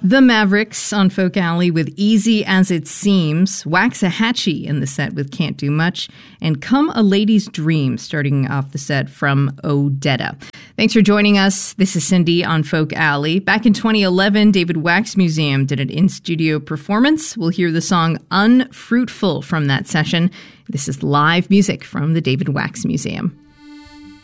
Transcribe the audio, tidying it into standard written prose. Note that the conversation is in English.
The Mavericks on Folk Alley with Easy As It Seems, Waxahatchee in the set with Can't Do Much, and Come a Lady's Dream starting off the set from Odetta. Thanks for joining us. This is Cindy on Folk Alley. Back in 2011, David Wax Museum did an in-studio performance. We'll hear the song Unfruitful from that session. This is live music from the David Wax Museum.